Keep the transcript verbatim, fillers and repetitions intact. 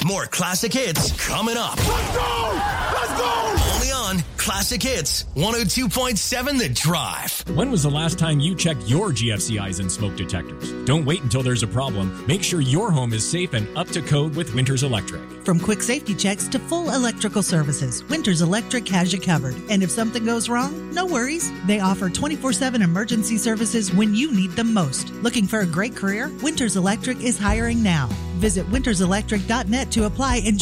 More classic hits coming up. Let's go! Let's go! Only on Classic Hits one oh two point seven The Drive. When was the last time you checked your G F C Eyes and smoke detectors? Don't wait until there's a problem. Make sure your home is safe and up to code with Winters Electric. From quick safety checks to full electrical services, Winters Electric has you covered. And if something goes wrong, no worries. They offer twenty-four seven emergency services when you need them most. Looking for a great career? Winters Electric is hiring now. Visit winters electric dot net to apply and